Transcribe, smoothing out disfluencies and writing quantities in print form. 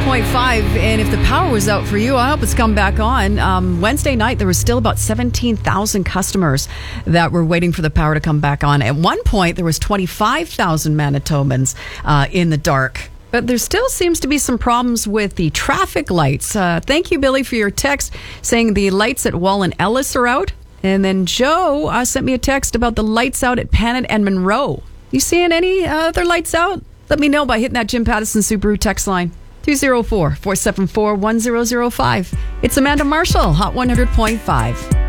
100.5, and if the power was out for you, I hope it's come back on. Wednesday night, there was still about 17,000 customers that were waiting for the power to come back on. At one point, there was 25,000 Manitobans in the dark. But there still seems to be some problems with the traffic lights. Thank you, Billy, for your text saying the lights at Wall and Ellis are out. And then Joe sent me a text about the lights out at Panet and Monroe. You seeing any other lights out? Let me know by hitting that Jim Pattison Subaru text line. 204-474-1005. It's Amanda Marshall, Hot 100.5.